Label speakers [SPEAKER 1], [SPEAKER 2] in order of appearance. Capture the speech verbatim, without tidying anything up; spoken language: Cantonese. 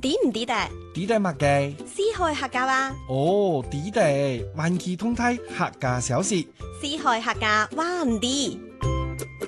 [SPEAKER 1] 知唔知得？
[SPEAKER 2] 知得乜嘅？
[SPEAKER 1] 四海客家話。
[SPEAKER 2] 哦，知得，萬企通梯客家小說。
[SPEAKER 1] 四海客家話唔知。